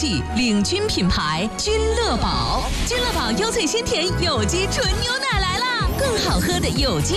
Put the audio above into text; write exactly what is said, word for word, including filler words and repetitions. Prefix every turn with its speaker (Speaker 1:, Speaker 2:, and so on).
Speaker 1: 气领军品牌君乐宝。君乐宝优萃鲜甜有机纯牛奶来啦，更好喝的有机